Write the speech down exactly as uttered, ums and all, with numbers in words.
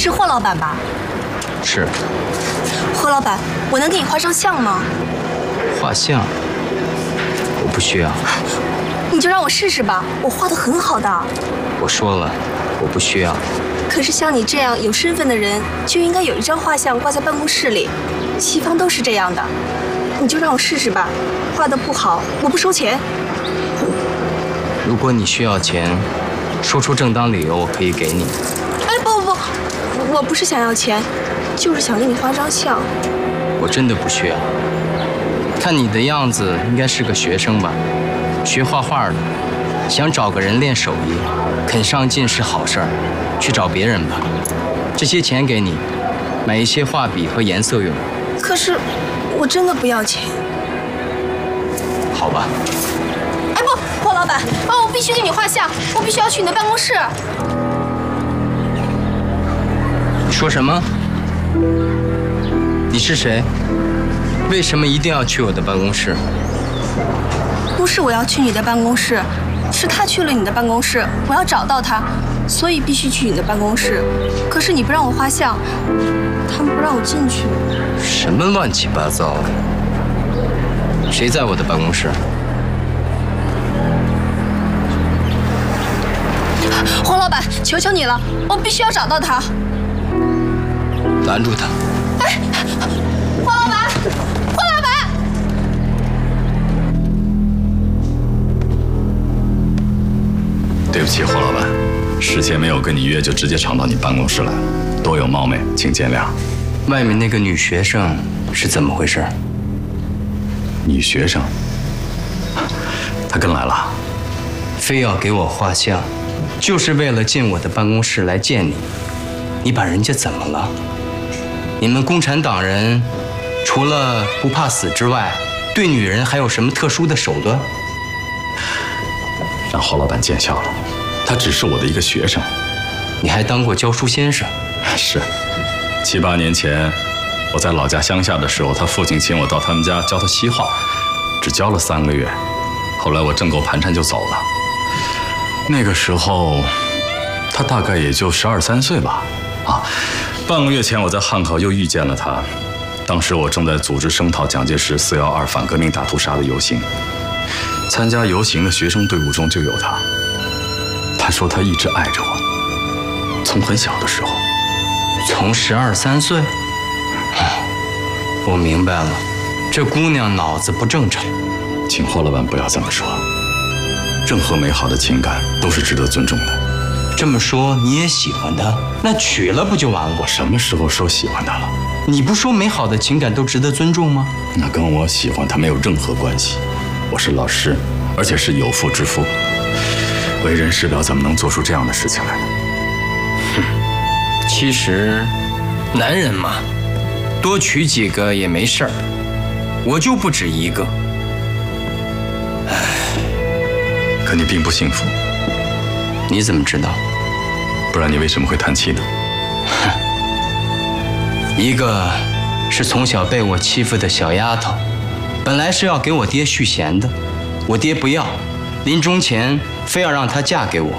是霍老板吧？ 是。 霍老板，我能给你画张像吗？ 画像？我不需要。 你就让我试试吧，我画得很好的。 我说了，我不需要。 可是像你这样有身份的人，就应该有一张画像挂在办公室里，西方都是这样的。你就让我试试吧，画得不好，我不收钱。 如果你需要钱，说出正当理由，我可以给你。 哎，不不不，我不是想要钱，就是想给你画张像。 我真的不需要。看你的样子，应该是个学生吧，学画画的，想找个人练手艺，肯上进是好事儿，去找别人吧。这些钱给你，买一些画笔和颜色用。 可是，我真的不要钱。 好吧。 哎不，霍老板，哦，我必须给你画像，我必须要去你的办公室。 你说什么？你是谁？为什么一定要去我的办公室？ 不是我要去你的办公室，是他去了你的办公室，我要找到他，所以必须去你的办公室。可是你不让我画像，他们不让我进去。 什么乱七八糟的？谁在我的办公室？ 黄老板，求求你了，我必须要找到他。 拦住他！ 哎，黄老板，黄老板！ 对不起，霍老板，事先没有跟你约，就直接闯到你办公室来，多有冒昧，请见谅。 外面那个女学生是怎么回事？ 女学生，她跟来了， 非要给我画像，就是为了进我的办公室来见你。你把人家怎么了？你们共产党人除了不怕死之外，对女人还有什么特殊的手段？ 让侯老板见笑了，他只是我的一个学生。 你还当过教书先生？ 是，七八年前我在老家乡下的时候，他父亲请我到他们家教他西画，只教了三个月，后来我挣够盘缠就走了。那个时候他大概也就十二三岁吧。啊，半个月前我在汉考又遇见了他，当时我正在组织声讨蒋介石四幺二反革命大屠杀的游行，参加游行的学生队伍中就有他。他说他一直爱着我，从很小的时候。 从十二三岁？我明白了，这姑娘脑子不正常。 请霍老板不要这么说，任何美好的情感都是值得尊重的。 这么说你也喜欢她，那娶了不就完了？ 我什么时候说喜欢她了？ 你不说美好的情感都值得尊重吗？ 那跟我喜欢她没有任何关系。我是老师，而且是有妇之夫，为人师表，怎么能做出这样的事情来呢？ 哼，其实男人嘛，多娶几个也没事儿，我就不止一个。 唉，可你并不幸福。 你怎么知道？ 不然你为什么会叹气呢？ 哼，一个是从小被我欺负的小丫头，本来是要给我爹续弦的，我爹不要，临终前非要让她嫁给我。